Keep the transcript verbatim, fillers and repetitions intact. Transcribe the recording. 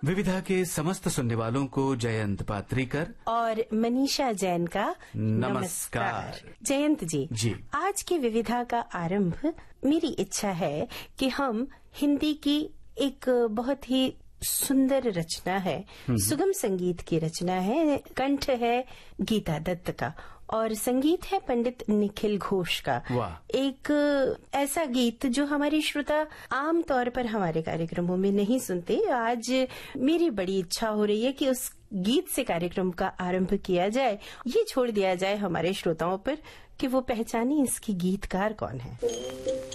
विविधा के समस्त सुनने वालों को जयंत पात्रीकर और मनीषा जैन का नमस्कार। जयंत जी जी आज की विविधा का आरंभ मेरी इच्छा है कि हम हिंदी की एक बहुत ही सुंदर रचना है, सुगम संगीत की रचना है, कंठ है गीता दत्त का और संगीत है पंडित निखिल घोष का। एक ऐसा गीत जो हमारे श्रोता आम तौर पर हमारे कार्यक्रमों में नहीं सुनते। आज मेरी बड़ी इच्छा हो रही है कि उस गीत से कार्यक्रम का आरंभ किया जाए। ये छोड़ दिया जाए हमारे श्रोताओं पर कि वो पहचाने इसकी गीतकार कौन है।